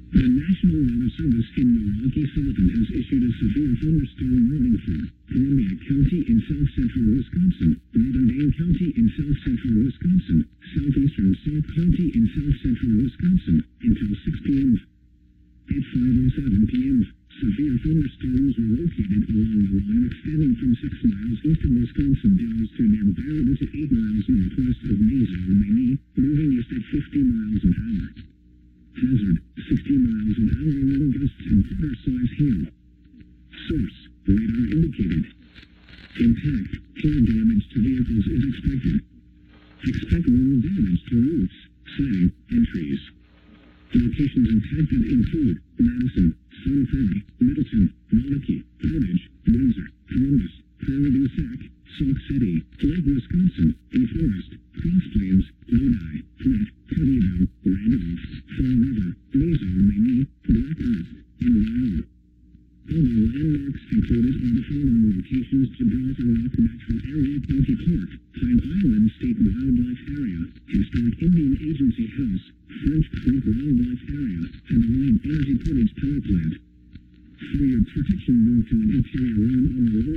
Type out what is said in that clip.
The National Weather Service in Milwaukee Sullivan has issued a severe thunderstorm warning for Columbia County in south-central Wisconsin, northern Dane County in south-central Wisconsin, southeastern Sauk County in south-central Wisconsin, until 6 p.m. At 5:07 p.m., severe thunderstorms were located along the line extending from 6 miles east of Wisconsin Dells to near Baraboo to 8 miles northwest of Mazo, Maine, moving east at 50 miles an hour. Hazard, 60 miles an hour wind gusts and quarter-size hail. Source, radar indicated. Impact, hail damage to vehicles is expected. Expect wind damage to roofs, siding, and trees. Locations impacted include Madison, Sun Prairie, Middleton, Waunakee, Portage, Windsor, Columbus, Prairie du Sac, Sauk City, Lake Wisconsin, DeForest, Cross Plains, Lodi, Flat, Cuddyville, Randolph, Fall River, Mazo, Maine, Black Earth, and Wyoming. Other landmarks included are the following locations: Gibraltar Rock Natural Area County Park, Pine Island State Wildlife Area, Historic Indian Agency House, French Creek Wildlife Area, and Lime Energy Portage Power Plant. For your protection, move to an interior room on the lower